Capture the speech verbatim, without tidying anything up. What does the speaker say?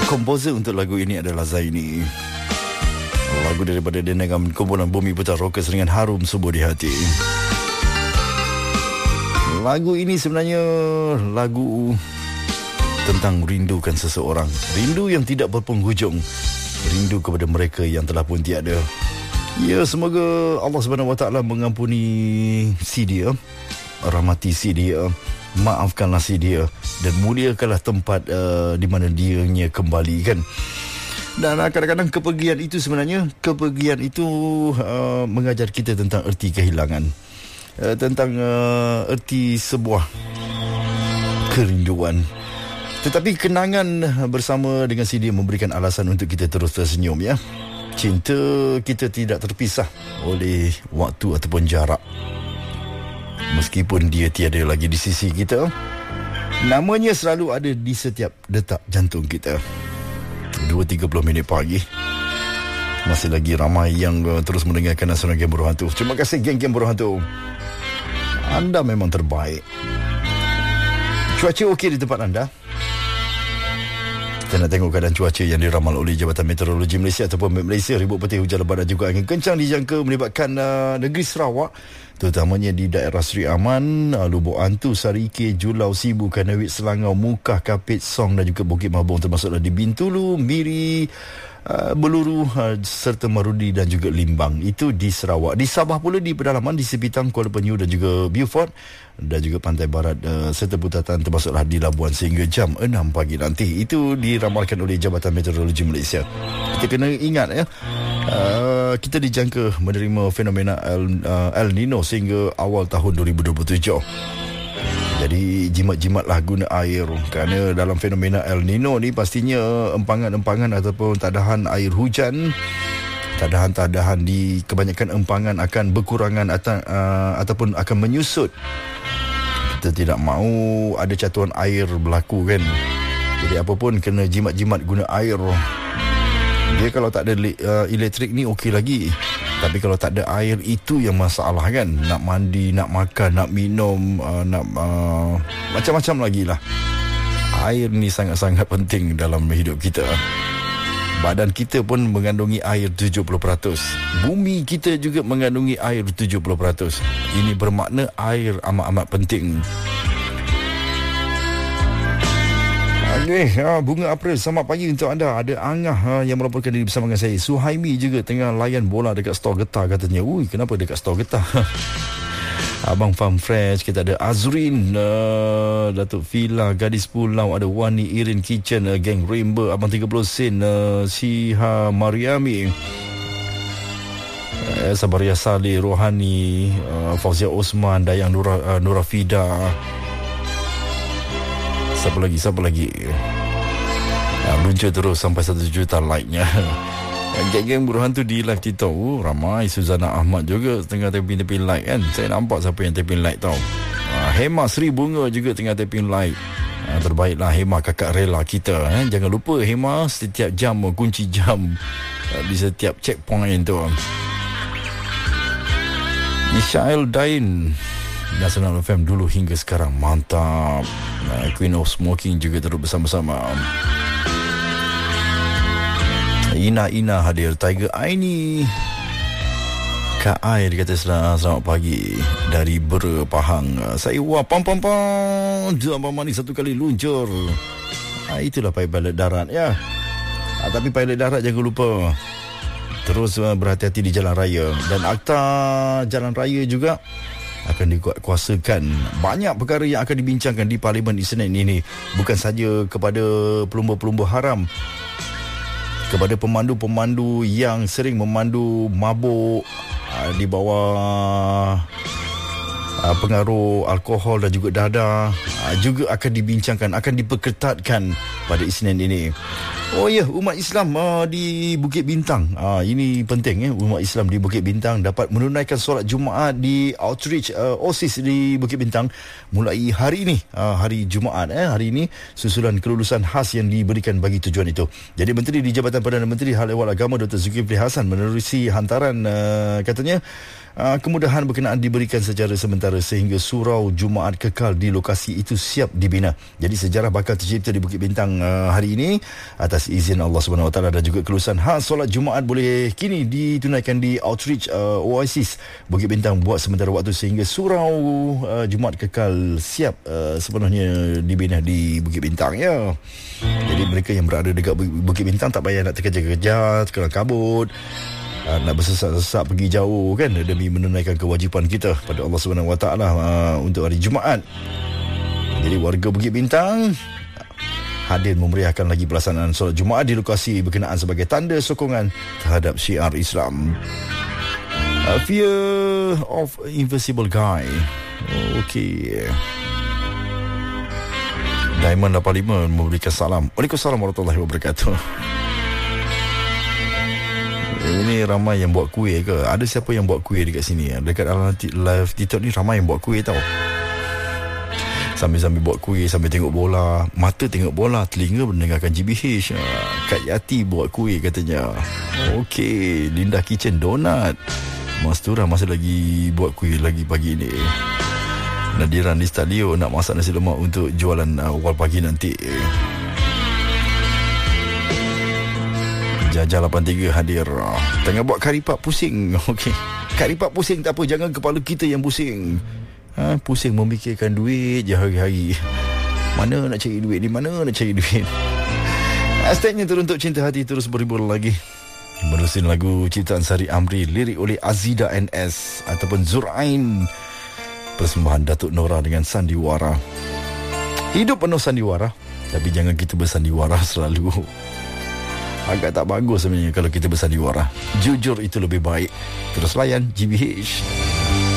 Komposer untuk lagu ini adalah Zaini. Lagu daripada dia dengan kumpulan Bumi Putar Rockers dengan Harum Subuh di Hati. Lagu ini sebenarnya lagu tentang rindukan seseorang. Rindu yang tidak berpenghujung. Rindu kepada mereka yang telah pun tiada. Ya, semoga Allah Subhanahu Wa Taala mengampuni si dia, rahmati si dia, maafkanlah si dia, dan muliakanlah tempat uh, di mana dianya kembali, kan. Dan uh, kadang-kadang kepergian itu sebenarnya kepergian itu uh, mengajar kita tentang erti kehilangan, uh, tentang uh, erti sebuah kerinduan. Tetapi kenangan bersama dengan si dia memberikan alasan untuk kita terus tersenyum, ya. Cinta kita tidak terpisah oleh waktu ataupun jarak. Meskipun dia tiada lagi di sisi kita, namanya selalu ada di setiap detak jantung kita. dua tiga puluh minit pagi. Masih lagi ramai yang uh, terus mendengarkan Nasional Geng Buruh Hantu. Terima kasih geng-geng Buruh Hantu. Anda memang terbaik. Cuaca okey di tempat anda? Kita nak tengok keadaan cuaca yang diramal oleh Jabatan Meteorologi Malaysia ataupun M E T Malaysia. Ribut petir, hujan lebat dan juga angin kencang dijangka melibatkan uh, negeri Sarawak, terutamanya di daerah Seri Aman, uh, Lubuk Antu, Sarike, Julau, Sibu, Kanawit, Selangau, Mukah, Kapit, Song dan juga Bukit Mabung, termasuklah di Bintulu, Miri, uh, Beluru uh, serta Marudi dan juga Limbang. Itu di Sarawak. Di Sabah pula di pedalaman di Sipitang, Kuala Penyu dan juga Beaufort dan juga pantai barat uh, serta Putatan, termasuklah di Labuan sehingga jam enam pagi nanti. Itu diramalkan oleh Jabatan Meteorologi Malaysia. Kita kena ingat, ya, uh, kita dijangka menerima fenomena El, uh, El Nino sehingga awal tahun dua ribu dua puluh tujuh. Jadi jimat-jimatlah guna air, kerana dalam fenomena El Nino ni pastinya empangan-empangan ataupun tadahan air hujan, tadahan-tadahan di kebanyakan empangan akan berkurangan atau, uh, ataupun akan menyusut. Kita tidak mahu ada catuan air berlaku, kan. Jadi apa pun kena jimat-jimat guna air. Dia kalau tak ada uh, elektrik ni okey lagi, tapi kalau tak ada air itu yang masalah, kan. Nak mandi, nak makan, nak minum, uh, nak uh, macam-macam lagi lah. Air ni sangat-sangat penting dalam hidup kita. Badan kita pun mengandungi air tujuh puluh peratus. Bumi kita juga mengandungi air tujuh puluh peratus. Ini bermakna air amat-amat penting. Okay, ha, Bunga April, selamat pagi untuk anda. Ada Angah ha, yang melaporkan diri bersama dengan saya. Suhaimi juga tengah layan bola dekat stor Getah katanya. Ui, kenapa dekat stor Getah? Abang Farm Fresh, kita ada Azrin, uh, Datuk Fila, Gadis Pulau, ada Wani, Irin Kitchen, uh, Geng Rainbow, Abang tiga puluh sen, uh, Siha Mariami, uh, Sabaria Saleh, Rohani, uh, Fauzia Osman, Dayang Nura, uh, Nurafida. Siapa lagi, siapa lagi? Uh, Luncur terus sampai satu juta like-nya. Geng-geng Buruh Hantu di live TikTok. Oh, ramai. Suzana Ahmad juga tengah taping-taping like, kan. Saya nampak siapa yang taping like tau. uh, Hema Sri Bunga juga tengah taping like. uh, Terbaiklah Hema, kakak rela kita, eh. Jangan lupa Hema setiap jam kunci jam uh, di setiap checkpoint tu. Ishael Dain, Nasional F M dulu hingga sekarang, mantap. uh, Queen of Smoking juga terus bersama-sama. Ina Ina hadir, Tiger Aini, Kak Ai dia kata selamat pagi dari Bera Pahang. Saya wah pam pam pam Abang Mani satu kali luncur. ah, Itulah pilot darat, ya. ah, Tapi pilot darat jangan lupa terus uh, berhati-hati di jalan raya. Dan akta jalan raya juga akan dikuatkuasakan. Banyak perkara yang akan dibincangkan di Parlimen Isnin ini. Bukan saja kepada pelumba-pelumba haram, kepada pemandu-pemandu yang sering memandu mabuk uh, di bawah uh, pengaruh alkohol dan juga dadah, uh, juga akan dibincangkan, akan diperketatkan pada Isnin ini. Oh ya, umat Islam uh, di Bukit Bintang, uh, ini penting, ya. Umat Islam di Bukit Bintang dapat menunaikan solat Jumaat di Outreach uh, O S I S di Bukit Bintang mulai hari ini, uh, hari Jumaat, eh, hari ini, susulan kelulusan khas yang diberikan bagi tujuan itu. Jadi Menteri di Jabatan Perdana Menteri Hal Ehwal Agama Doktor Zulkifli Hasan menerusi hantaran, uh, katanya Uh, kemudahan berkenaan diberikan secara sementara sehingga surau Jumaat kekal di lokasi itu siap dibina. Jadi sejarah bakal tercipta di Bukit Bintang uh, hari ini atas atas izin Allah Subhanahu Wa Taala dan juga kelulusan hak solat Jumaat boleh kini ditunaikan di Outreach uh, Oasis Bukit Bintang buat sementara waktu sehingga surau uh, Jumaat kekal siap uh, sepenuhnya dibina di Bukit Bintang ya. Jadi mereka yang berada dekat Bukit Bintang tak payah nak terkejar-kejar, kelang kabut, uh, nak bersesak-sesak pergi jauh kan demi menunaikan kewajipan kita pada Allah Subhanahu Wa Taala uh, untuk hari Jumaat. Jadi warga Bukit Bintang hadir memeriahkan lagi pelaksanaan solat Jumaat di lokasi berkenaan sebagai tanda sokongan terhadap syiar Islam. A fear of invisible guy. Okey. Diamond lapan lima memberikan salam. Waalaikumsalam warahmatullahi wabarakatuh. Ini ramai yang buat kuih ke? Ada siapa yang buat kuih dekat sini? Dekat live TikTok ni ramai yang buat kuih tau. Sambil-sambil buat kuih, sambil tengok bola. Mata tengok bola, telinga mendengarkan G B H. Kak Yati buat kuih katanya. Okey, Linda Kitchen donat. Mastura masih lagi buat kuih lagi pagi ni. Nadiran di Stalio nak masak nasi lemak untuk jualan awal pagi nanti. Jajah lapan tiga hadir. Tengah buat karipak pusing. Okey. Karipak pusing tak apa, jangan kepala kita yang pusing. Ha, pusing memikirkan duit je hari-hari. Mana nak cari duit ni? Mana nak cari duit? Hashtagnya teruntuk cinta hati terus berhibur lagi. Menerusin lagu ciptaan Sari Amri, lirik oleh Azida N S ataupun Zurain. Persembahan Datuk Nora dengan sandiwara. Hidup penuh sandiwara, tapi jangan kita bersandiwara selalu. Agak tak bagus sebenarnya kalau kita bersandiwara. Jujur itu lebih baik. Terus layan G B H.